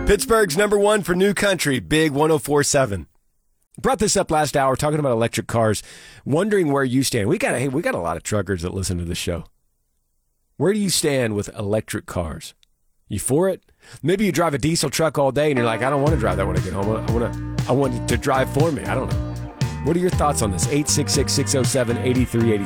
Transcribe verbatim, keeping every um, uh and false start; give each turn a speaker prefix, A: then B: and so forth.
A: Pittsburgh's number one for new country, Big one oh four point seven. Brought this up last hour, talking about electric cars, wondering where you stand. We got, hey, we got a lot of truckers that listen to the show. Where do you stand with electric cars? You for it? Maybe you drive a diesel truck all day and you're like, I don't want to drive that when I get home. I want to, I want it to drive for me. I don't know. What are your thoughts on this? eight six six, six oh seven, eight three eight three.